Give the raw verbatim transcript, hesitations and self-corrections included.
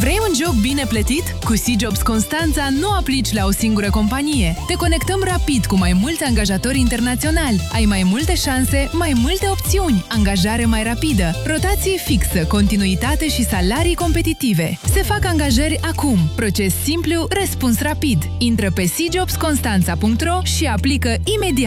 Vrei un job bine plătit? Cu C-Jobs Constanța nu aplici la o singură companie. Te conectăm rapid cu mai mulți angajatori internaționali. Ai mai multe șanse, mai multe opțiuni, angajare mai rapidă, rotație fixă, continuitate și salarii competitive. Se fac angajări acum. Proces simplu, răspuns rapid. Intră pe c jobs constanța punct ro și aplică imediat.